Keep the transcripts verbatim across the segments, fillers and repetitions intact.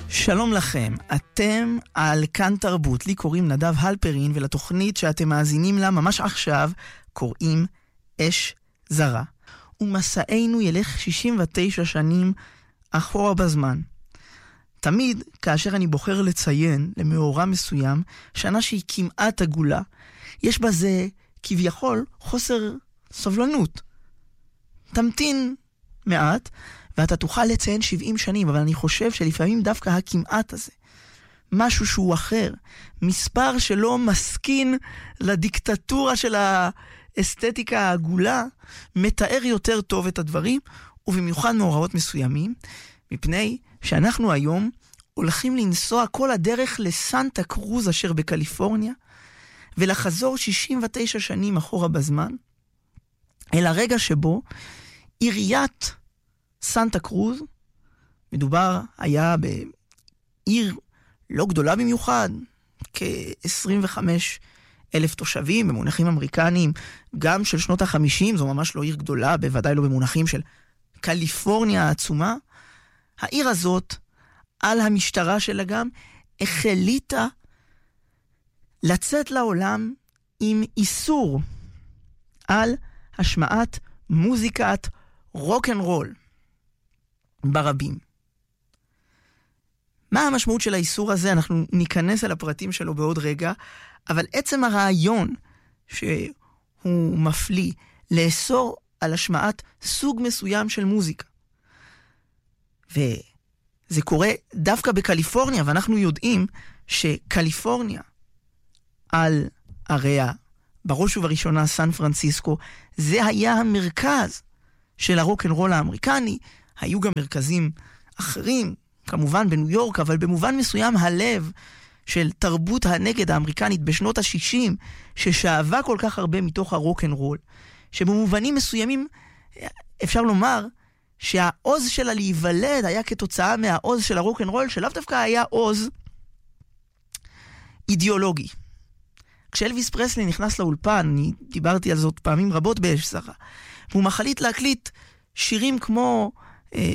שלום לכם, אתם על כאן תרבות, לי קוראים נדב הלפרין, ולתוכנית שאתם מאזינים לה ממש עכשיו קוראים אש זרה. ומסענו ילך שישים ותשע שנים אחורה בזמן. תמיד כאשר אני בוחר לציין למאורע מסוים שנה שהיא כמעט עגולה, יש בזה כביכול חוסר סבלנות. תמתין מעט ואתה תוכל לציין שבעים שנים, אבל אני חושב שלפעמים דווקא הכמעט הזה, משהו שהוא אחר, מספר שלא מסכין לדיקטטורה של האסתטיקה העגולה, מתאר יותר טוב את הדברים, ובמיוחד מאורעות מסוימים, מפני שאנחנו היום הולכים לנסוע כל הדרך לסנטה קרוז אשר בקליפורניה, ולחזור שישים ותשע שנים אחורה בזמן, אל הרגע שבו עיריית סנטה קרוז, מדובר היה בעיר לא גדולה במיוחד, כ-עשרים וחמישה אלף תושבים במונחים אמריקניים, גם של שנות ה-חמישים, זו ממש לא עיר גדולה, בוודאי לא במונחים של קליפורניה העצומה. העיר הזאת, על המשטרה שלה גם, החליטה לצאת לעולם עם איסור על השמעת מוזיקת רוק אנד רול ברבים. מה המשמעות של האיסור הזה? אנחנו ניכנס אל הפרטים שלו בעוד רגע, אבל עצם הרעיון שהוא מפליא לאסור על השמעת סוג מסוים של מוזיקה. וזה קורה דווקא בקליפורניה, ואנחנו יודעים שקליפורניה על עריה, בראש ובראשונה סן פרנסיסקו, זה היה המרכז של הרוק אנד רול האמריקני. היו גם מרכזים אחרים, כמובן בניו יורק, אבל במובן מסוים הלב של תרבות הנגד האמריקנית בשנות ה-שישים, ששאבה כל כך הרבה מתוך הרוק אנד רול, שבמובנים מסוימים אפשר לומר שהעוז שלה להיוולד היה כתוצאה מהעוז של הרוק אנד רול, שלאו דווקא היה עוז אידיאולוגי. כשאלוויס פרסלי נכנס לאולפן, אני דיברתי על זאת פעמים רבות באש זרה, והוא מחליט להקליט שירים כמו אה,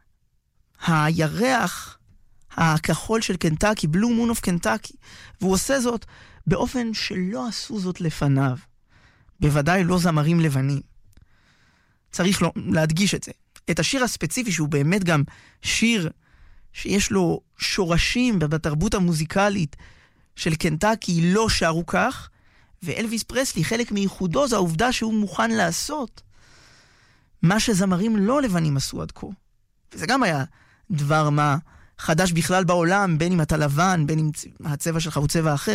הירח הכחול של קנטקי, בלו מון אוף קנטקי, והוא עושה זאת באופן שלא עשו זאת לפניו. בוודאי לא זמרים לבנים. צריך לו, להדגיש את זה. את השיר הספציפי, שהוא באמת גם שיר שיש לו שורשים בתרבות המוזיקלית של קנטקי, לא שרו כך, ואלוויס פרסלי, חלק מייחודו זה העובדה שהוא מוכן לעשות מה שזמרים לא לבנים עשו עד כה. וזה גם היה דבר מה חדש בכלל בעולם, בין אם אתה לבן, בין אם הצבע שלך הוא צבע אחר.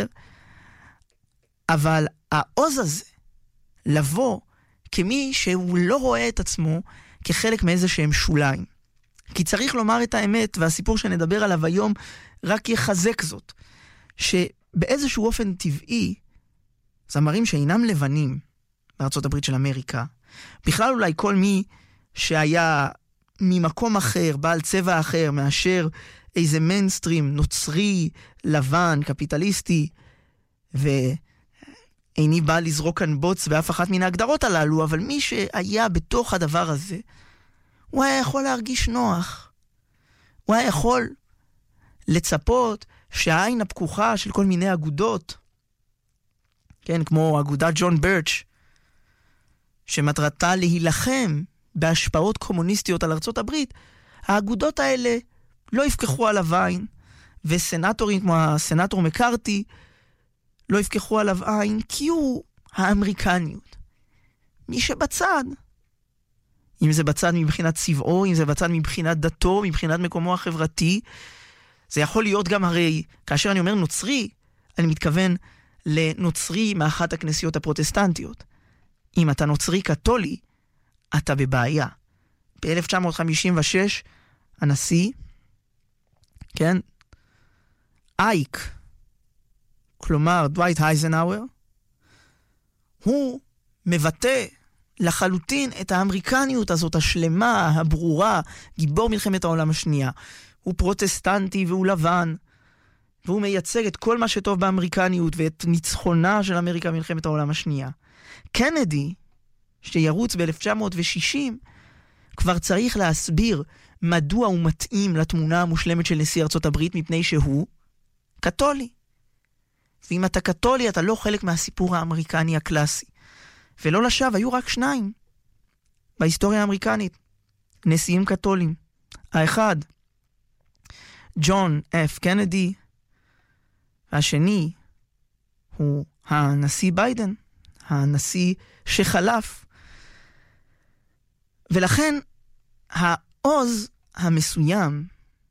אבל העוז הזה, לבוא כמי שהוא לא רואה את עצמו כחלק מאיזה שהם שוליים. כי צריך לומר את האמת, והסיפור שנדבר עליו היום רק יחזק זאת, שבאיזשהו אופן טבעי, זמרים שאינם לבנים בארצות הברית של אמריקה, בכלל אולי כל מי שהיה ממקום אחר, בעל צבע אחר, מאשר איזה מיינסטרים נוצרי, לבן, קפיטליסטי, ואיני בא לזרוק כאן בוץ באף אחת מן ההגדרות הללו, אבל מי שהיה בתוך הדבר הזה, הוא היה יכול להרגיש נוח. הוא היה יכול לצפות שהעין הפקוחה של כל מיני אגודות, כן, כמו אגודת ג'ון ברץ', שמטרתה להילחם בהשפעות קומוניסטיות על ארצות הברית, האגודות האלה לא יפקחו עליו עין, וסנטורים כמו הסנטור מקארתי לא יפקחו עליו עין, כי הוא האמריקניות. מי שבצד, אם זה בצד מבחינת צבעו, אם זה בצד מבחינת דתו, מבחינת מקומו החברתי, זה יכול להיות גם, הרי כאשר אני אומר נוצרי, אני מתכוון לנוצרי מאחת הכנסיות הפרוטסטנטיות. אם אתה נוצרי קתולי, אתה בבעיה. ב-אלף תשע מאות חמישים ושש, הנשיא, כן, אייק, כלומר דווייט אייזנהאואר, הוא מבטא לחלוטין את האמריקניות הזאת השלמה, הברורה, גיבור מלחמת העולם השנייה. הוא פרוטסטנטי והוא לבן, והוא מייצג את כל מה שטוב באמריקניות ואת ניצחונה של אמריקה במלחמת העולם השנייה. קנדי, שירוץ ב-אלף תשע מאות שישים, כבר צריך להסביר מדוע הוא מתאים לתמונה המושלמת של נשיא ארצות הברית, מפני שהוא קתולי. ואם אתה קתולי, אתה לא חלק מהסיפור האמריקני הקלאסי. ולא לשווא, היו רק שניים בהיסטוריה האמריקנית. נשיאים קתולים. האחד, ג'ון אף קנדי, והשני הוא הנשיא ביידן, הנשיא שחלף. ולכן העוז המסוים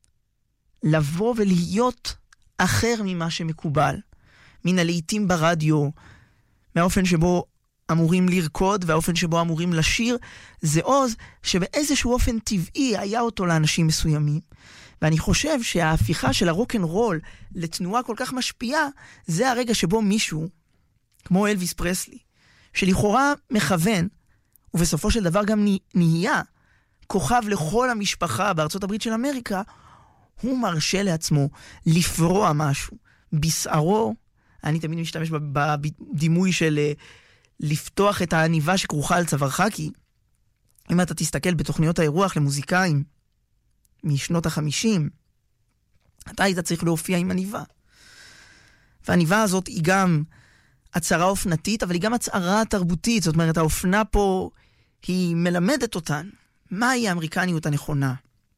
לבוא ולהיות אחר ממה שמקובל, מן הלעיתים ברדיו, מהאופן שבו אמורים לרקוד והאופן שבו אמורים לשיר, זה עוז שבאיזשהו אופן טבעי היה אותו לאנשים מסוימים. ואני חושב שההפיכה של הרוק'נ'רול לתנועה כל כך משפיעה, זה הרגע שבו מישהו, כמו אלוויס פרסלי, שלכאורה מכוון, ובסופו של דבר גם נהיה כוכב לכל המשפחה בארצות הברית של אמריקה, הוא מרשה לעצמו לפרוע משהו. בשערו, אני תמיד משתמש בדימוי של לפתוח את העניבה שכרוכה על צווארך, כי אם אתה תסתכל בתוכניות האירוח למוזיקאים משנות החמישים, אתה היית צריך להופיע עם עניבה. והעניבה הזאת היא גם הצהרה אופנתית, אבל היא גם הצהרה תרבותית. זאת אומרת, האופנה פה היא מלמדת אותן מהי האמריקניות הנכונה.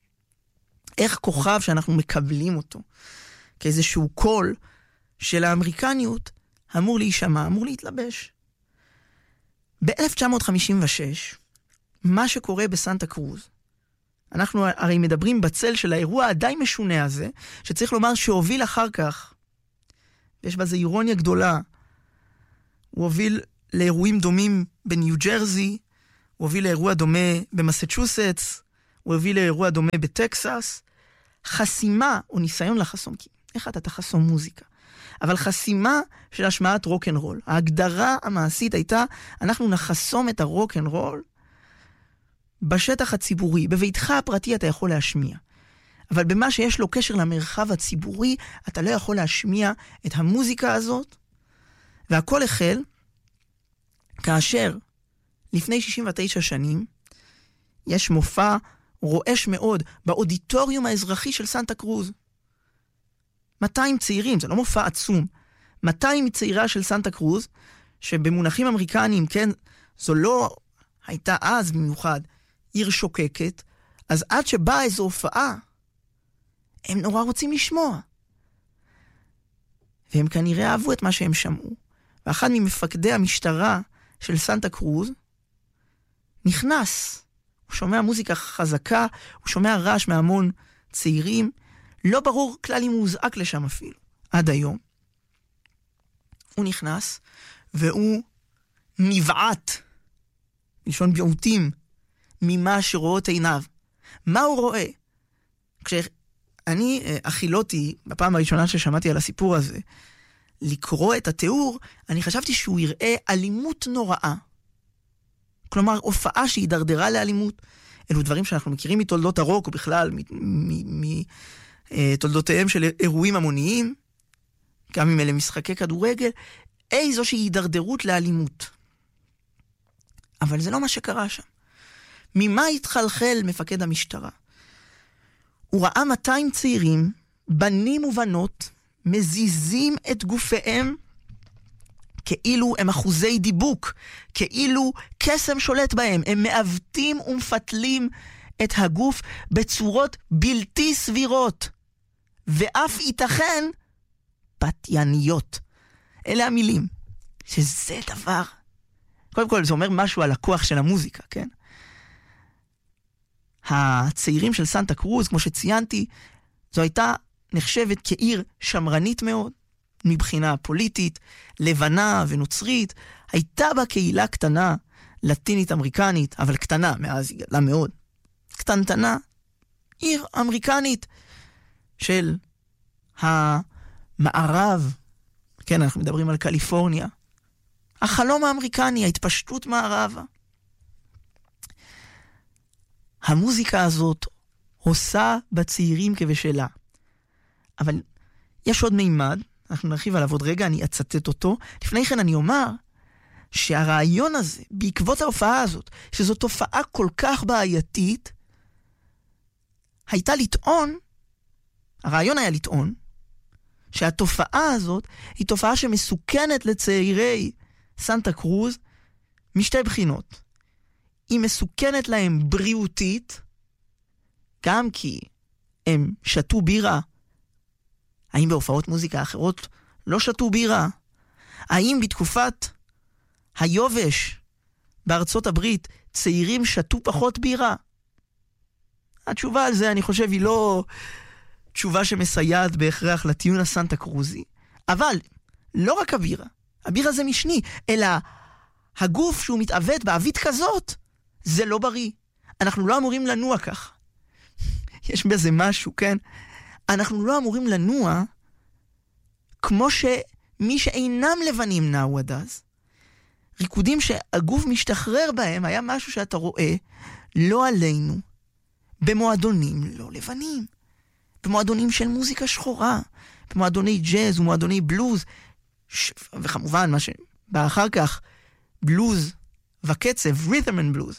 איך כוכב שאנחנו מקבלים אותו כאיזשהו קול של האמריקניות אמור להישמע, אמור להתלבש. ב-אלף תשע מאות חמישים ושש, מה שקורה בסנטה קרוז, אנחנו הרי מדברים בצל של האירוע הדי משונה הזה, שצריך לומר שהוביל אחר כך, ויש בזה אירוניה גדולה, הוא הוביל לאירועים דומים בניו ג'רזי, הוא הוביל לאירוע דומה במסצ'וסטס, הוא הוביל לאירוע דומה בטקסס. חסימה או ניסיון לחסום, כי איך אתה תחסום מוזיקה? אבל חסימה של השמעת רוק'נ'רול. ההגדרה המעשית הייתה, אנחנו נחסום את הרוק'נ'רול בשטח הציבורי. בביתך הפרטי אתה יכול להשמיע. אבל במה שיש לו קשר למרחב הציבורי, אתה לא יכול להשמיע את המוזיקה הזאת. והכל החל כאשר לפני שישים ותשע שנים יש מופע רועש מאוד באודיטוריום האזרחי של סנטה קרוז. מאתיים צעירים, זה לא מופע עצום. מאתיים מצעירה של סנטה קרוז, שבמונחים אמריקניים, כן, זו לא הייתה אז במיוחד עיר שוקקת, אז עד שבאה איזו הופעה, הם נורא רוצים לשמוע. והם כנראה אהבו את מה שהם שמעו. ואחד ממפקדי המשטרה של סנטה קרוז נכנס. הוא שומע מוזיקה חזקה, הוא שומע רעש מהמון צעירים, לא ברור כלל אם הוא הוזעק לשם אפילו, עד היום. הוא נכנס, והוא נבעט, בלשון ביעוטים, ממה שרואות עיניו. מה הוא רואה? כשאני אכילותי, בפעם הראשונה ששמעתי על הסיפור הזה, לקרוא את התיאור, אני חשבתי שהוא יראה אלימות נוראה. כלומר, הופעה שהידרדרה לאלימות. אלו דברים שאנחנו מכירים מתולדות הרוק, ובכלל מתולדותיהם של אירועים המוניים, גם אם אלה משחקי כדורגל, איזושהי הידרדרות לאלימות. אבל זה לא מה שקרה שם. ממה התחלחל מפקד המשטרה? הוא ראה מאתיים צעירים, בנים ובנות, מזיזים את גופיהם, כאילו הם אחוזי דיבוק, כאילו קסם שולט בהם, הם מעוותים ומפתלים את הגוף בצורות בלתי סבירות, ואף ייתכן פתייניות. אלה המילים, שזה דבר, קודם כל זה אומר משהו על הכוח של המוזיקה, כן? הצעירים של סנטה קרוז, כמו שציינתי, זו הייתה נחשבת כעיר שמרנית מאוד, מבחינה פוליטית, לבנה ונוצרית. הייתה בה קהילה קטנה, לטינית אמריקנית, אבל קטנה, מאז היא גדלה מאוד. קטנטנה, עיר אמריקנית של המערב, כן, אנחנו מדברים על קליפורניה, החלום האמריקני, ההתפשטות מערבה. המוזיקה הזאת עושה בצעירים כבשלה. אבל יש עוד מימד, אנחנו נרחיב עליו עוד רגע, אני אצטט אותו. לפני כן אני אומר שהרעיון הזה, בעקבות ההופעה הזאת, שזו תופעה כל כך בעייתית, הייתה לטעון, הרעיון היה לטעון, שהתופעה הזאת היא תופעה שמסוכנת לצעירי סנטה קרוז משתי בחינות. היא מסוכנת להם בריאותית, גם כי הם שתו בירה. האם בהופעות מוזיקה אחרות לא שתו בירה? האם בתקופת היובש בארצות הברית צעירים שתו פחות בירה? התשובה על זה, אני חושב, היא לא תשובה שמסייעת בהכרח לטיעון הסנטה קרוזי. אבל לא רק הבירה, הבירה זה משני, אלא הגוף שהוא מתעוות בעבית כזאת, זה לא בריא. אנחנו לא אמורים לנוע כך. יש בזה משהו, כן? אנחנו לא אמורים לנוע כמו שמי שאינם לבנים נעו עד אז. ריקודים שהגוף משתחרר בהם היה משהו שאתה רואה לא עלינו, במועדונים לא לבנים, במועדונים של מוזיקה שחורה, במועדוני ג'אז ומועדוני בלוז, ש... וכמובן מה שבא אחר כך, בלוז וקצב, rhythm and blues.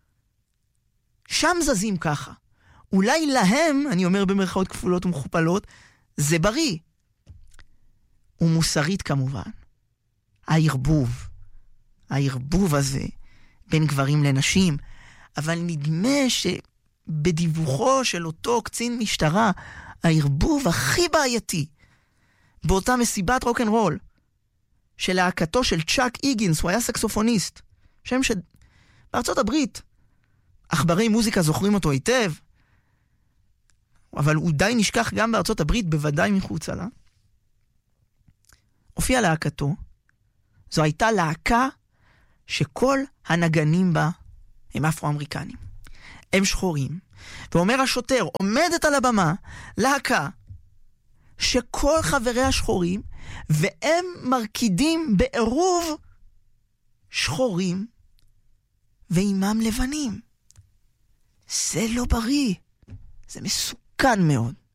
שם זזים ככה. אולי להם, אני אומר במרכאות כפולות ומכופלות, זה בריא. ומוסרית כמובן. הערבוב. הערבוב הזה בין גברים לנשים. אבל נדמה שבדיווחו של אותו קצין משטרה, הערבוב הכי בעייתי, באותה מסיבת רוק'נ'רול, של להקתו של צ'אק איגינס, הוא היה סקסופוניסט. שם שבארצות הברית, עכברי מוזיקה זוכרים אותו היטב, אבל הוא די נשכח גם בארצות הברית, בוודאי מחוץ לה. הופיע להקתו, זו הייתה להקה שכל הנגנים בה הם אפרו-אמריקנים. הם שחורים. ואומר השוטר, עומדת על הבמה, להקה, שכל חבריה שחורים, והם מרקידים בעירוב שחורים, ועימם לבנים. זה לא בריא. זה מסוכן מאוד.